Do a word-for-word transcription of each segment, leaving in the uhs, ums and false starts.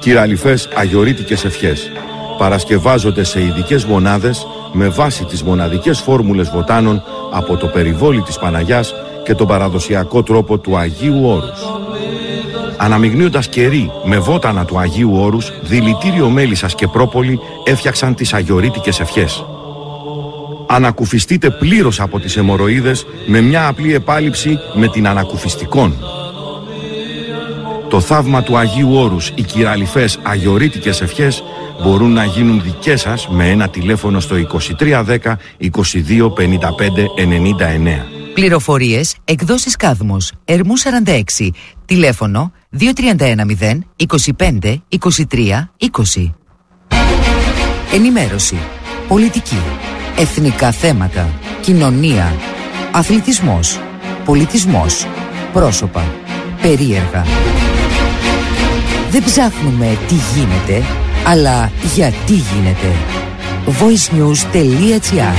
Κυραλιφές αγιορείτικες ευχές παρασκευάζονται σε ειδικές μονάδες με βάση τις μοναδικές φόρμουλες βοτάνων από το περιβόλι της Παναγιάς και τον παραδοσιακό τρόπο του Αγίου Όρους. Αναμειγνύοντας κερί με βότανα του Αγίου Όρους, δηλητήριο μέλισσας και πρόπολη έφτιαξαν τις αγιορείτικες ευχές. Ανακουφιστείτε πλήρως από τις αιμορροίδες με μια απλή επάλυψη με την ανακουφιστικόν. Το θαύμα του Αγίου Όρους, οι κυραλιφές αγιορείτικες ευχές μπορούν να γίνουν δικές σας με ένα τηλέφωνο στο είκοσι τρία δέκα είκοσι δύο πενήντα πέντε ενενήντα εννέα. Πληροφορίες, εκδόσεις Κάδμος, Ερμού σαράντα έξι, τηλέφωνο δύο τρία ένα μηδέν είκοσι πέντε είκοσι τρία είκοσι. Ενημέρωση, πολιτική, εθνικά θέματα, κοινωνία, αθλητισμός, πολιτισμός, πρόσωπα, περίεργα. Δεν ψάχνουμε τι γίνεται, αλλά γιατί γίνεται. voicenews.gr.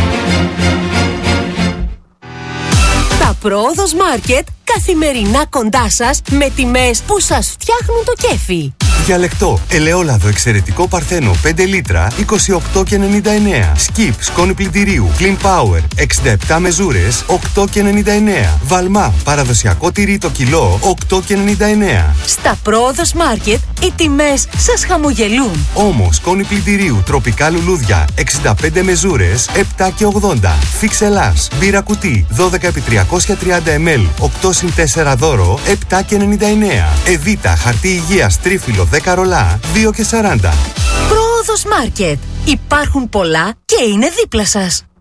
Τα Πρόοδος Μάρκετ καθημερινά κοντά σας με τιμές που σας φτιάχνουν το κέφι. Διαλεκτό, ελαιόλαδο εξαιρετικό παρθένο πέντε λίτρα είκοσι οκτώ και ενενήντα εννέα. Σκιπ, σκόνη πλυντηρίου Clean Power εξήντα επτά μεζούρες οκτώ και ενενήντα εννέα. Βαλμά, παραδοσιακό τυρί το κιλό οκτώ και ενενήντα εννέα. Στα Πρόοδος Μάρκετ οι τιμές σας χαμογελούν. Όμως, σκόνη πλυντηρίου τροπικά λουλούδια εξήντα πέντε μεζούρες επτά και ογδόντα. Φίξ Ελλάς, μπύρα κουτί δώδεκα επί τριακόσια τριάντα μιλιλίτρα οκτώ συν τέσσερα δώρο επτά και ενενήντα εννέα. Εβίτα, χαρτί υγείας τρίφυλλο δέκα ρολά δύο και σαράντα. Πρόοδος Μάρκετ. Υπάρχουν πολλά και είναι δίπλα σας.